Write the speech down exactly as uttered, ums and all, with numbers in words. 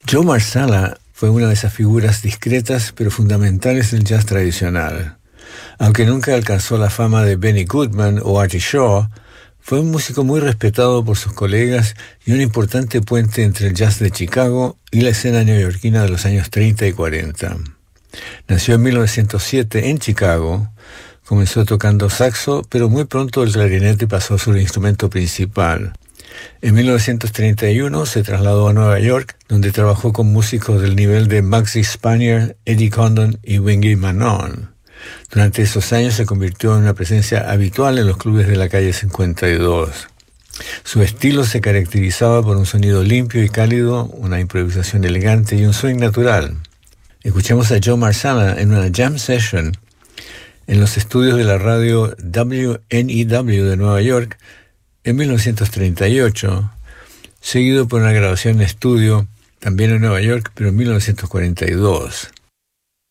Joe Marsala fue una de esas figuras discretas pero fundamentales del jazz tradicional. Aunque nunca alcanzó la fama de Benny Goodman o Artie Shaw, fue un músico muy respetado por sus colegas y un importante puente entre el jazz de Chicago y la escena neoyorquina de los años treinta y cuarenta. Nació en mil novecientos siete en Chicago, comenzó tocando saxo, pero muy pronto el clarinete pasó a ser el instrumento principal. En mil novecientos treinta y uno se trasladó a Nueva York, donde trabajó con músicos del nivel de Maxie Spanier, Eddie Condon y Wingate Manon. Durante esos años se convirtió en una presencia habitual en los clubes de la calle cincuenta y dos. Su estilo se caracterizaba por un sonido limpio y cálido, una improvisación elegante y un swing natural. Escuchemos a Joe Marsala en una jam session en los estudios de la radio W N E W de Nueva York en mil novecientos treinta y ocho, seguido por una grabación en estudio también en Nueva York, pero en mil novecientos cuarenta y dos.